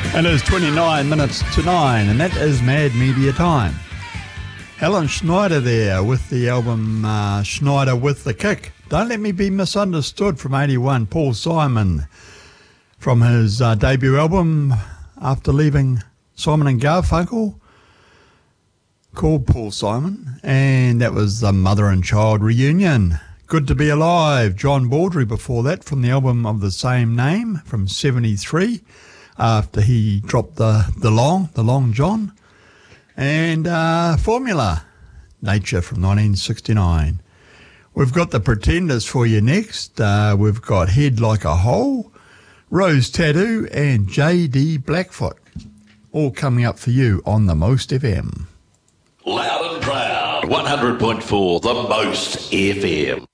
And it's 29 minutes to 9, and that is Mad Media time. Helen Schneider there with the album Schneider with the Kick. Don't Let Me Be Misunderstood from 81, Paul Simon, from his debut album after leaving Simon & Garfunkel, called Paul Simon, and that was the Mother and Child Reunion. Good to Be Alive, John Baldry before that, from the album of the same name from 73, after he dropped the Long John, and Formula, Nature from 1969. We've got the Pretenders for you next. We've got Head Like a Hole, Rose Tattoo, and J.D. Blackfoot, all coming up for you on the Most FM. Loud and proud, 100.4, the Most FM.